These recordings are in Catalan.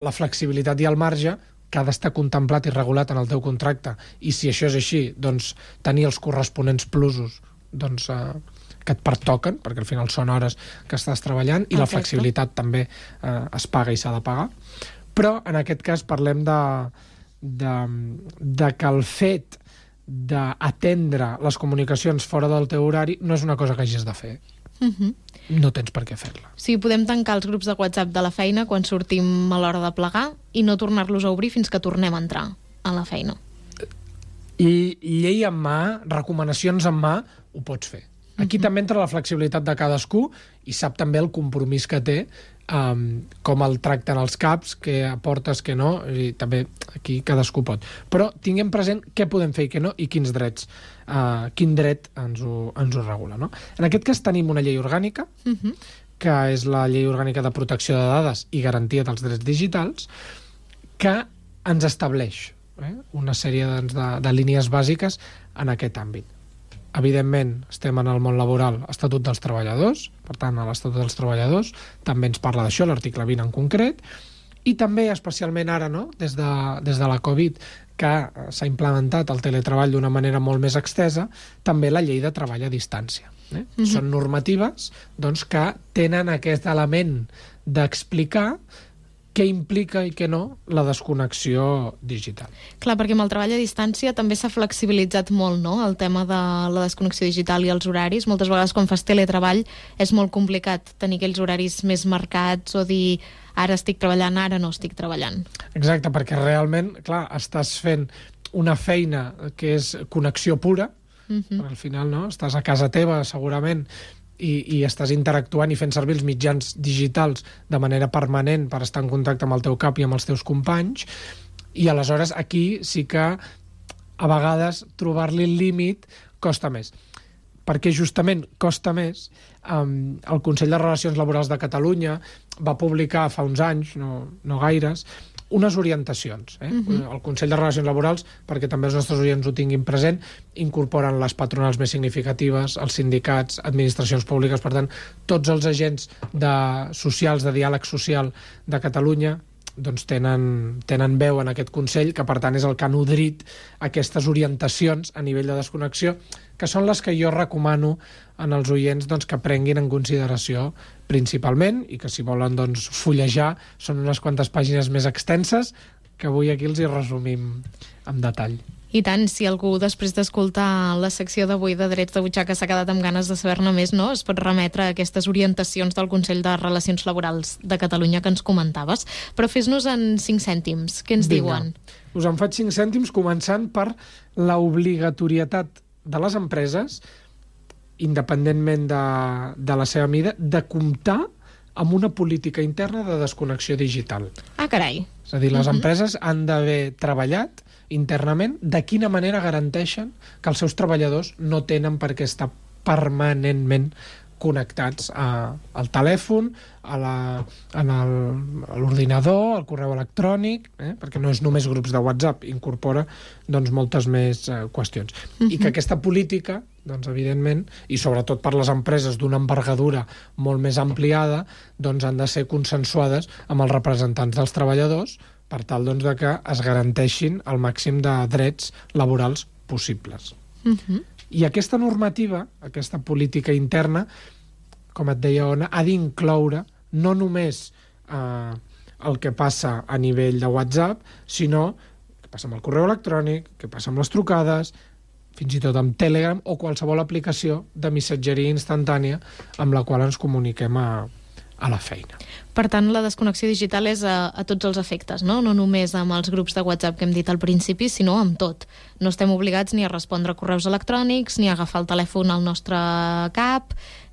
la flexibilitat i el marge que ha d'estar contemplat i regulat en el teu contracte, i si això és així, doncs tenir els corresponents plusos doncs, que et pertoquen, perquè al final són hores que estàs treballant, i la flexibilitat també es paga i s'ha de pagar. Però en aquest cas parlem de que el fet d'atendre les comunicacions fora del teu horari no és una cosa que hagis de fer. No tens per què fer-la. Sí, podem tancar els grups de WhatsApp de la feina quan sortim a l'hora de plegar i no tornar-los a obrir fins que tornem a entrar a la feina. I llei en mà, recomanacions en mà, ho pots fer. Aquí també entra la flexibilitat de cadascú i sap també el compromís que té, com el tracten els caps, què aportes, què no, i també aquí cadascú pot. Però tinguem present què podem fer i què no, i quins drets, quin dret ens ho regula, no? En aquest cas tenim una llei orgànica, que és la Llei Orgànica de Protecció de Dades i Garantia dels Drets Digitals, que ens estableix una sèrie de línies bàsiques en aquest àmbit. Evidentment, estem en el món laboral, Estatut dels Treballadors, per tant, a l'Estatut dels Treballadors també ens parla d'això, l'article 20 en concret, i també, especialment ara, no?, des de la Covid, que s'ha implementat el teletreball d'una manera molt més extesa, també la llei de treball a distància. Són normatives doncs, que tenen aquest element d'explicar què implica i què no la desconnexió digital. Clar, perquè amb el treball a distància també s'ha flexibilitzat molt, no?, el tema de la desconnexió digital i els horaris. Moltes vegades quan fas teletreball és molt complicat tenir aquells horaris més marcats o dir ara estic treballant, ara no estic treballant. Exacte, perquè realment, clar, estàs fent una feina que és connexió pura, al final, no?, estàs a casa teva segurament i estàs interactuant i fent servir els mitjans digitals de manera permanent per estar en contacte amb el teu cap i amb els teus companys, i aleshores aquí sí que a vegades trobar-li el límit costa més. Perquè justament costa més, el Consell de Relacions Laborals de Catalunya va publicar fa uns anys, no gaires, unes orientacions. El Consell de Relacions Laborals, perquè també els nostres oients ho tinguin present, incorporen les patronals més significatives, els sindicats, administracions públiques, per tant, tots els agents socials, de diàleg social de Catalunya, doncs tenen veu en aquest Consell, que per tant és el que ha nodrit aquestes orientacions a nivell de desconnexió, que són les que jo recomano en els oients doncs, que prenguin en consideració principalment, i que si volen doncs, fullejar són unes quantes pàgines més extenses que avui aquí els hi resumim en detall. I tant, si algú després d'escoltar la secció d'avui de Drets de Butxaca s'ha quedat amb ganes de saber-ne més, no?, es pot remetre a aquestes orientacions del Consell de Relacions Laborals de Catalunya que ens comentaves. Però fes-nos en 5 cèntims. Què ens diuen? Us en faig 5 cèntims començant per l'obligatorietat de les empreses, independentment de la seva mida, de comptar amb una política interna de desconnexió digital. Ah, carai! És a dir, les empreses han d'haver treballat internament de quina manera garanteixen que els seus treballadors no tenen per què estar permanentment connectats al telèfon, a l'ordinador, al correu electrònic, perquè no és només grups de WhatsApp, incorpora doncs, moltes més qüestions. I que aquesta política, doncs, evidentment, i sobretot per les empreses d'una envergadura molt més ampliada, doncs, han de ser consensuades amb els representants dels treballadors per tal doncs, de que es garanteixin el màxim de drets laborals possibles. I aquesta normativa, aquesta política interna, com et deia Ona, ha d'incloure no només el que passa a nivell de WhatsApp, sinó que passa amb el correu electrònic, que passa amb les trucades, fins i tot amb Telegram o qualsevol aplicació de missatgeria instantània amb la qual ens comuniquem a la feina. Per tant, la desconnexió digital és a tots els efectes, no? No només amb els grups de WhatsApp que hem dit al principi, sinó amb tot. No estem obligats ni a respondre correus electrònics, ni a agafar el telèfon al nostre cap,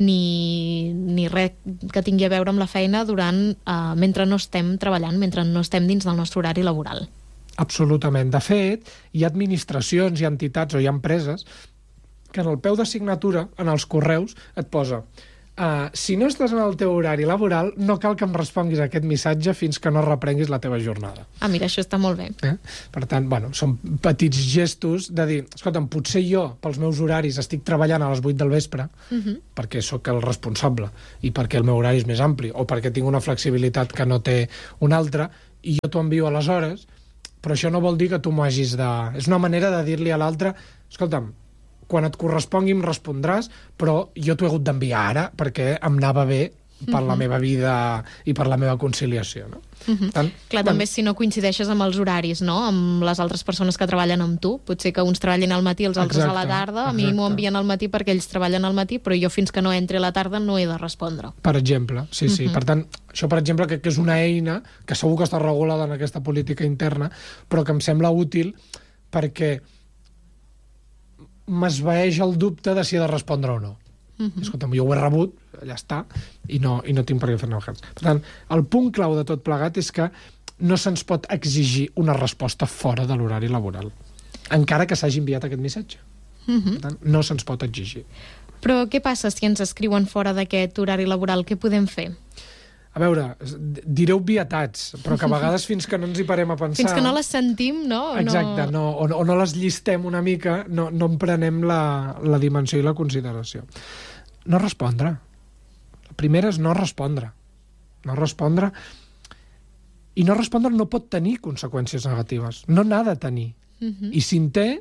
ni res que tingui a veure amb la feina mentre no estem treballant, mentre no estem dins del nostre horari laboral. Absolutament. De fet, hi ha administracions, hi ha entitats o hi ha empreses que en el peu de signatura, en els correus, et posa si no estàs en el teu horari laboral, no cal que em responguis a aquest missatge fins que no reprenguis la teva jornada. Ah, mira, això està molt bé. Per tant, són petits gestos de dir, escolta'm, potser jo, pels meus horaris, estic treballant a les 8 del vespre, perquè sóc el responsable i perquè el meu horari és més ampli, o perquè tinc una flexibilitat que no té un altre, i jo t'ho envio a les hores, però això no vol dir que tu m'ho hagis de... És una manera de dir-li a l'altre, escolta'm, quan et correspongui em respondràs, però jo t'ho he hagut d'enviar ara perquè em anava bé per la meva vida i per la meva conciliació, no? Clar, també si no coincideixes amb els horaris, no? Amb les altres persones que treballen amb tu. Potser que uns treballin al matí, els altres a la tarda. A mi m'ho envien al matí perquè ells treballen al matí, però jo fins que no entri a la tarda no he de respondre. Per exemple, sí. Per tant, això, per exemple, crec que és una eina que segur que està regulada en aquesta política interna, però que em sembla útil perquè m'esvaeix el dubte de si he de respondre o no. Escolta'm, jo ho he rebut, ja està, i no tinc per què fer-ne el cas. Per tant, el punt clau de tot plegat és que no se'ns pot exigir una resposta fora de l'horari laboral, encara que s'hagi enviat aquest missatge. Per tant, no se'ns pot exigir. Però què passa si ens escriuen fora d'aquest horari laboral? Què podem fer? A veure, diré obvietats, però que a vegades fins que no ens hi parem a pensar... Fins que no les sentim, no? Exacte, o no les llistem una mica, no en prenem la dimensió i la consideració. No respondre. La primera és no respondre. No respondre. I no respondre no pot tenir conseqüències negatives. No n'ha de tenir. I si en té,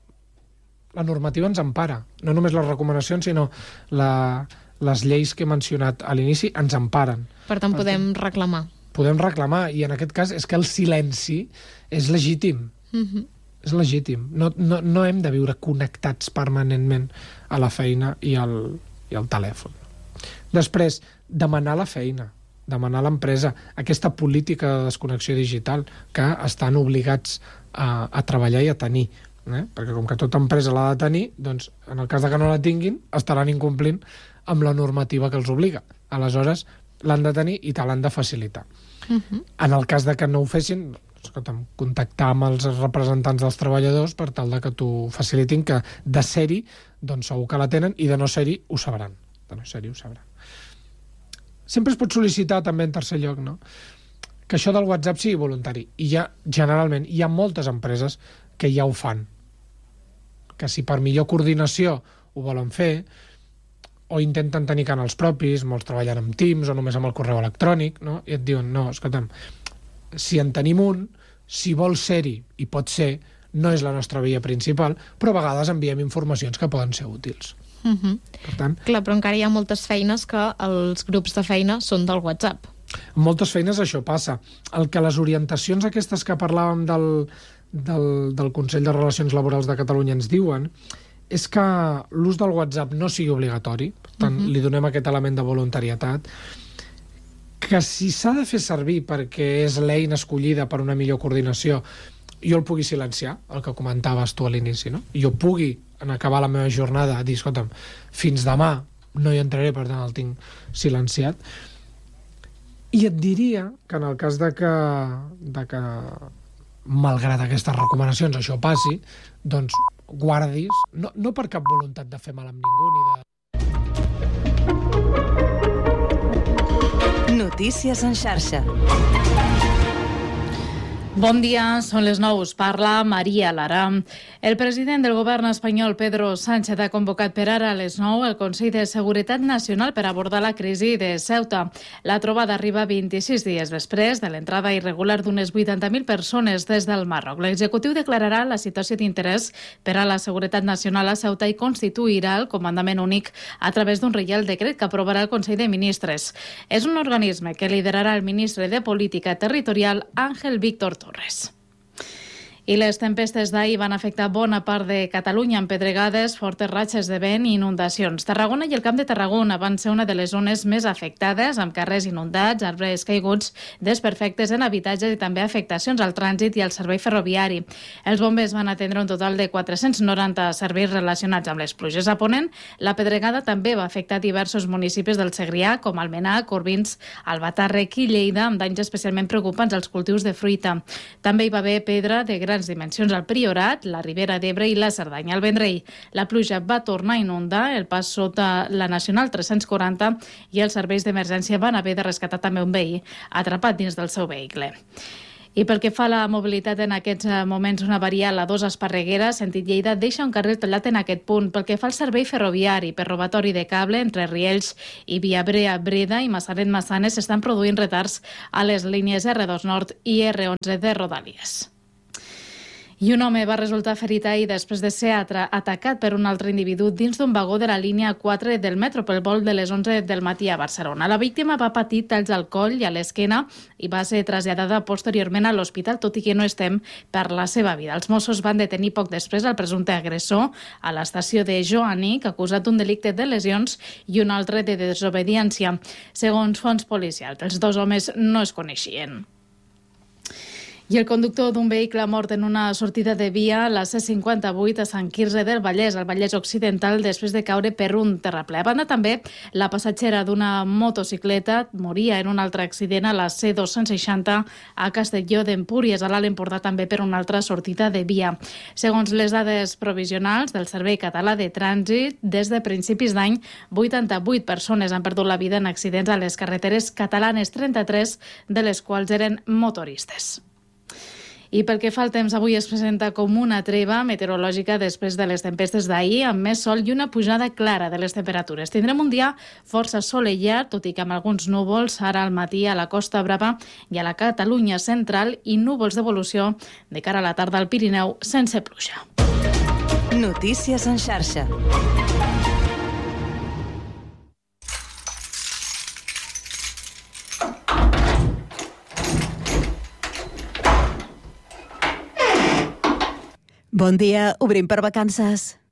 la normativa ens empara. No només les recomanacions, sinó les lleis que he mencionat a l'inici ens emparen. Per tant, podem reclamar. Podem reclamar, i en aquest cas és que el silenci és legítim. És legítim. No hem de viure connectats permanentment a la feina i al telèfon. Després, demanar la feina, demanar a l'empresa aquesta política de desconnexió digital que estan obligats a treballar i a tenir. Perquè com que tota empresa l'ha de tenir, doncs, en el cas de que no la tinguin, estaran incomplint amb la normativa que els obliga. Aleshores, l'han de tenir i te l'han de facilitar. En el cas de que no ho fessin, escolta'm, contactar amb els representants dels treballadors per tal de que t'ho facilitin, que de ser-hi, doncs segur que la tenen, i de no ser-hi ho sabran. De no ser-hi ho sabran. Sempre es pot sol·licitar, també en tercer lloc, no?, que això del WhatsApp sigui voluntari. I generalment hi ha moltes empreses que ja ho fan. Que si per millor coordinació ho volen fer, o intenten tenir canals propis, molts treballen amb Teams o només amb el correu electrònic, no? I et diuen, no, escolta'm, si en tenim un, si vol ser-hi i pot ser, no és la nostra via principal, però a vegades enviem informacions que poden ser útils. Per tant, clar, però encara hi ha moltes feines que els grups de feina són del WhatsApp. En moltes feines això passa. El que les orientacions aquestes que parlàvem del Consell de Relacions Laborals de Catalunya ens diuen és que l'ús del WhatsApp no sigui obligatori, per tant, li donem aquest element de voluntarietat, que si s'ha de fer servir perquè és l'eina escollida per una millor coordinació, jo el pugui silenciar, el que comentaves tu a l'inici, no? Jo pugui, en acabar la meva jornada, dir, escolta'm, fins demà no hi entraré, per tant el tinc silenciat. I et diria que en el cas de que malgrat aquestes recomanacions això passi, doncs guardis, no per cap voluntat de fer mal amb ningú ni de... Notícies en xarxa. Bon dia, són les 9. Parla Maria Lara. El president del govern espanyol, Pedro Sánchez, ha convocat per ara a les 9 el Consell de Seguretat Nacional per abordar la crisi de Ceuta. La trobada arriba 26 dies després de l'entrada irregular d'unes 80.000 persones des del Marroc. L'executiu declararà la situació d'interès per a la seguretat nacional a Ceuta i constituirà el comandament únic a través d'un reial decret que aprovarà el Consell de Ministres. És un organisme que liderarà el ministre de Política Territorial, Ángel Víctor Torres. I les tempestes d'ahir van afectar bona part de Catalunya amb pedregades, fortes ratxes de vent i inundacions. Tarragona i el Camp de Tarragona van ser una de les zones més afectades, amb carrers inundats, arbres caiguts, desperfectes en habitatges i també afectacions al trànsit i al servei ferroviari. Els bombers van atendre un total de 490 serveis relacionats amb les pluges a ponent. La pedregada també va afectar diversos municipis del Segrià, com Almenar, Corbins, Albatàrrec i Lleida, amb danys especialment preocupants als cultius de fruita. També hi va haver pedra de grans dimensions al Priorat, la Ribera d'Ebre i la Cerdanya al Vendrell. La pluja va tornar a inundar el pas sota la Nacional 340 i els serveis d'emergència van haver de rescatar també un veí atrapat dins del seu vehicle. I pel que fa a la mobilitat en aquests moments, una avaria a la 2 Esparreguera, sentit Lleida, deixa un carril tallat en aquest punt. Pel que fa al servei ferroviari per robatori de cable entre Riells i Viabrea-Breda i Massanet-Massanes s'estan produint retards a les línies R2 Nord i R11 de Rodalies. I un home va resultar ferit ahir després de ser atacat per un altre individu dins d'un vagó de la línia 4 del metro pel vol de les 11 del matí a Barcelona. La víctima va patir talls al coll i a l'esquena i va ser traslladada posteriorment a l'hospital, tot i que no estem per la seva vida. Els Mossos van detenir poc després el presumpte agressor a l'estació de Joanic, acusat d'un delicte de lesions i un altre de desobediència. Segons fonts policials, els dos homes no es coneixien. I el conductor d'un vehicle ha mort en una sortida de via a la C58 a Sant Quirze del Vallès, al Vallès Occidental, després de caure per un terraplè. A banda, també, la passatgera d'una motocicleta moria en un altre accident a la C260 a Castelló d'Empúries, a l'Alt Empordà, també per una altra sortida de via. Segons les dades provisionals del Servei Català de Trànsit, des de principis d'any, 88 persones han perdut la vida en accidents a les carreteres catalanes, 33 de les quals eren motoristes. I pel que fa al temps, avui es presenta com una treva meteorològica després de les tempestes d'ahir, amb més sol i una pujada clara de les temperatures. Tindrem un dia força assolellat, tot i que amb alguns núvols, ara al matí a la Costa Brava i a la Catalunya central, i núvols d'evolució de cara a la tarda al Pirineu sense pluja. Notícies en xarxa. Bon dia, obrim per vacances.